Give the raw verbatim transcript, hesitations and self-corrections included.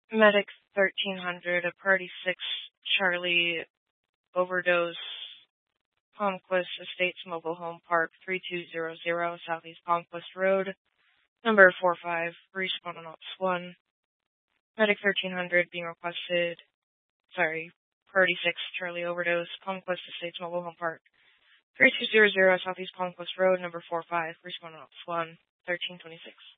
Medic thirteen hundred, a Party six Charlie overdose, Palmquist Estates Mobile Home Park, three two zero zero Southeast Palmquist Road, number four five, respawn on Ops one. Medic thirteen hundred being requested, sorry, Party six Charlie overdose, Palmquist Estates Mobile Home Park, three two zero zero Southeast Palmquist Road, number four five, respawn on Ops one, thirteen twenty-six.